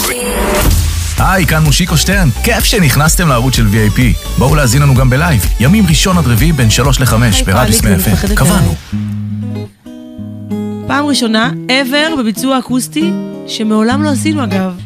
היי, כאן מושיקו שטרן, כיף שנכנסתם לערוץ של VIP. בואו להזין לנו גם בלייב, ימים ראשון עד רביעי בין 3 ל-5 ברדיוס 100 FM. קבענו. פעם ראשונה ever בביצוע אקוסטי שמעולם לא עשינו אגב.